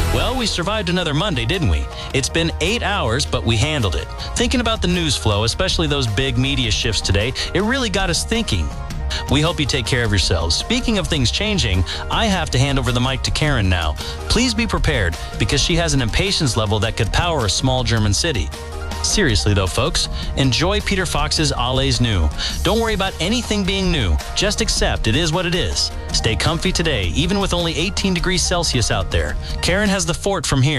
Well, we survived another Monday, didn't we? It's been 8 hours, but we handled it. Thinking about the news flow, especially those big media shifts today, it really got us thinking. We hope you take care of yourselves. Speaking of things changing, I have to hand over the mic to Karen now. Please be prepared, because she has an impatience level that could power a small German city. Seriously though, folks, enjoy Peter Fox's Alles New. Don't worry about anything being new. Just accept it is what it is. Stay comfy today, even with only 18 degrees Celsius out there. Karen has the fort from here.